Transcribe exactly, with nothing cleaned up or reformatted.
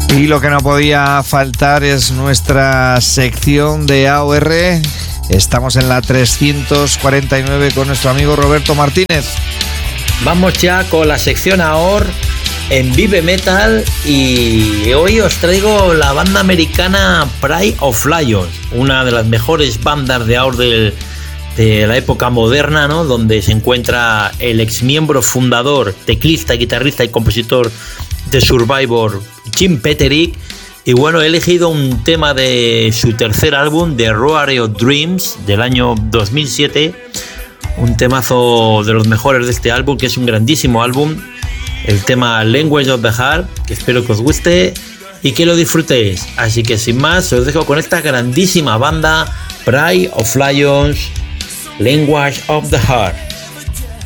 Y lo que no podía faltar es nuestra sección de A O R. Estamos en la trescientos cuarenta y nueve con nuestro amigo Roberto Martínez. Vamos ya con la sección A O R en Vive Metal y hoy os traigo la banda americana Pride of Lions, una de las mejores bandas de A O R del, de la época moderna, ¿no? Donde se encuentra el exmiembro fundador, teclista, guitarrista y compositor de Survivor, Jim Peterick. Y bueno, he elegido un tema de su tercer álbum, The Roar of Dreams, del año dos mil siete, un temazo de los mejores de este álbum, que es un grandísimo álbum, el tema Language of the Heart, que espero que os guste y que lo disfrutéis. Así que sin más, os dejo con esta grandísima banda, Pride of Lions, Language of the Heart.